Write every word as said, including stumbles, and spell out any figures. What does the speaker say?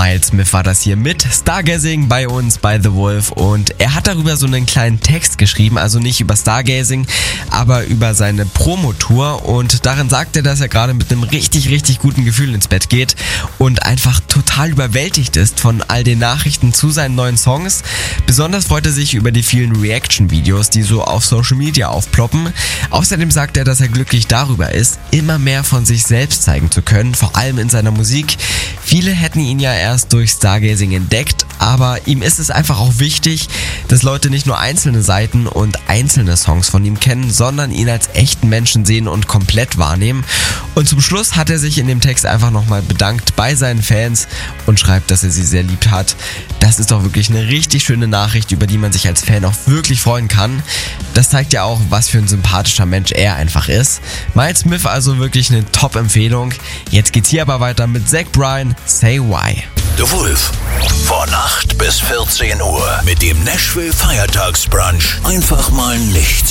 Miles Smith war das hier mit Stargazing bei uns bei The Wolf und er hat darüber so einen kleinen Text geschrieben, also nicht über Stargazing, aber über seine Promotour und darin sagt er, dass er gerade mit einem richtig, richtig guten Gefühl ins Bett geht und einfach total überwältigt ist von all den Nachrichten zu seinen neuen Songs. Besonders freut er sich über die vielen Reaction-Videos, die so auf Social Media aufploppen. Außerdem sagt er, dass er glücklich darüber ist, immer mehr von sich selbst zeigen zu können, vor allem in seiner Musik. Viele hätten ihn ja erst durch Stargazing entdeckt, aber ihm ist es einfach auch wichtig, dass Leute nicht nur einzelne Seiten und einzelne Songs von ihm kennen, sondern ihn als echten Menschen sehen und komplett wahrnehmen. Und zum Schluss hat er sich in dem Text einfach nochmal bedankt bei seinen Fans und schreibt, dass er sie sehr lieb hat. Das ist doch wirklich eine richtig schöne Nachricht, über die man sich als Fan auch wirklich freuen kann. Das zeigt ja auch, was für ein sympathischer Mensch er einfach ist. Miles Smith also wirklich eine Top-Empfehlung. Jetzt geht's hier aber weiter mit Zach Bryan, Say Why. The Wolf. Von acht bis vierzehn Uhr mit dem Nashville Feiertagsbrunch. Einfach mal nichts